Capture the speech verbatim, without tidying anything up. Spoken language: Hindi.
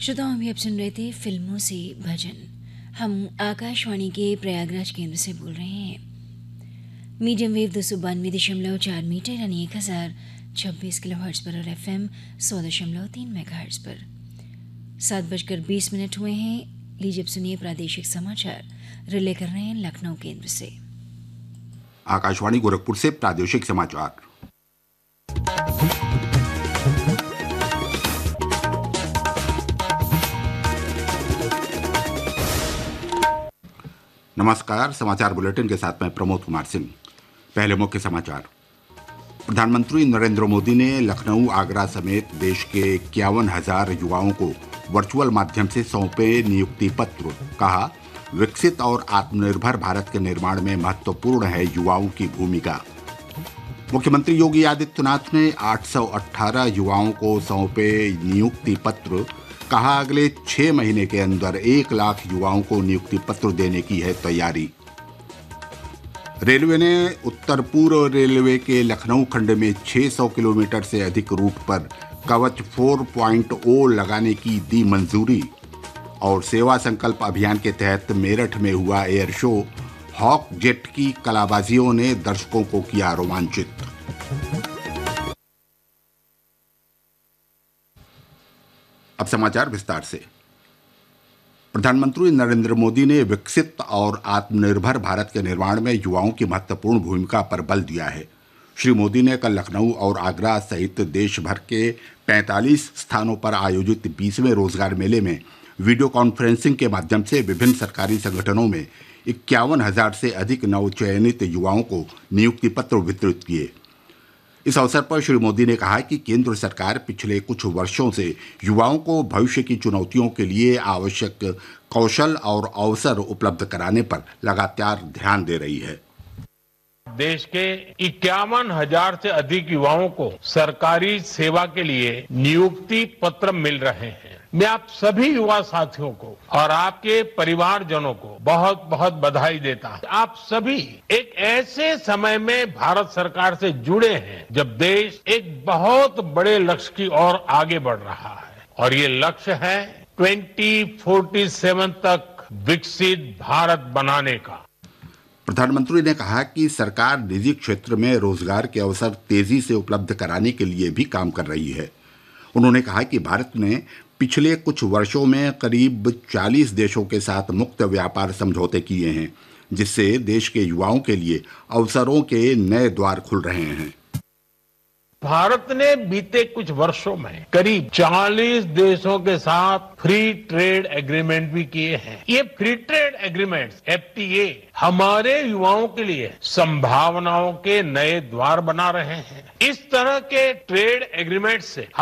श्रोताओं, अभी आप सुन रहे थे फिल्मों से भजन। हम आकाशवाणी के प्रयागराज केंद्र से बोल रहे हैं। मीडियम वेव दो सौ बानवे दशमलव चार मीटर यानी एक हज़ार छब्बीस किलो हर्ट्ज पर और एफ एम सौ दशमलव तीन मेगा हर्ट्ज पर। सात बजकर बीस मिनट हुए हैं। लीजिए अब सुनिए प्रादेशिक समाचार रिले कर रहे हैं लखनऊ केंद्र से। आकाशवाणी गोरखपुर से प्रादेशिक समाचार। नमस्कार, समाचार बुलेटिन के साथ मैं प्रमोद कुमार सिंह। पहले मुख्य समाचार। प्रधानमंत्री नरेंद्र मोदी ने लखनऊ, आगरा समेत देश के इक्यावन हजार युवाओं को वर्चुअल माध्यम से सौंपे नियुक्ति पत्र। कहा, विकसित और आत्मनिर्भर भारत के निर्माण में महत्वपूर्ण है युवाओं की भूमिका। मुख्यमंत्री योगी आदित्यनाथ ने आठ सौ अठारह युवाओं को सौंपे नियुक्ति पत्र। कहा, अगले छह महीने के अंदर एक लाख युवाओं को नियुक्ति पत्र देने की है तैयारी। रेलवे ने उत्तर पूर्व रेलवे के लखनऊ खंड में छह सौ किलोमीटर से अधिक रूट पर कवच चार पॉइंट ओ लगाने की दी मंजूरी। और सेवा संकल्प अभियान के तहत मेरठ में हुआ एयर शो, हॉक जेट की कलाबाजियों ने दर्शकों को किया रोमांचित। अब समाचार विस्तार से। प्रधानमंत्री नरेंद्र मोदी ने विकसित और आत्मनिर्भर भारत के निर्माण में युवाओं की महत्वपूर्ण भूमिका पर बल दिया है। श्री मोदी ने कल लखनऊ और आगरा सहित देश भर के पैंतालीस स्थानों पर आयोजित बीसवें रोजगार मेले में वीडियो कॉन्फ्रेंसिंग के माध्यम से विभिन्न सरकारी संगठनों में इक्यावन हजार से अधिक नवचयनित युवाओं को नियुक्ति पत्र वितरित किए। इस अवसर पर श्री मोदी ने कहा कि केंद्र सरकार पिछले कुछ वर्षों से युवाओं को भविष्य की चुनौतियों के लिए आवश्यक कौशल और अवसर उपलब्ध कराने पर लगातार ध्यान दे रही है। देश के इक्यावन हजार से अधिक युवाओं को सरकारी सेवा के लिए नियुक्ति पत्र मिल रहे हैं। मैं आप सभी युवा साथियों को और आपके परिवारजनों को बहुत बहुत बधाई देता हूं। आप सभी एक ऐसे समय में भारत सरकार से जुड़े हैं जब देश एक बहुत बड़े लक्ष्य की ओर आगे बढ़ रहा है, और ये लक्ष्य है ट्वेंटी फोर्टी सेवन तक विकसित भारत बनाने का। प्रधानमंत्री ने कहा कि सरकार निजी क्षेत्र में रोजगार के अवसर तेजी से उपलब्ध कराने के लिए भी काम कर रही है। उन्होंने कहा कि भारत ने पिछले कुछ वर्षों में करीब चालीस देशों के साथ मुक्त व्यापार समझौते किए हैं, जिससे देश के युवाओं के लिए अवसरों के नए द्वार खुल रहे हैं। भारत ने बीते कुछ वर्षों में करीब चालीस देशों के साथ फ्री ट्रेड एग्रीमेंट भी किए हैं। ये free trade agreements F T A हमारे युवाओं के लिए संभावनाओं के नए द्वार बना रहे हैं। इस तरह के ट्रेड एग्रीमेंट से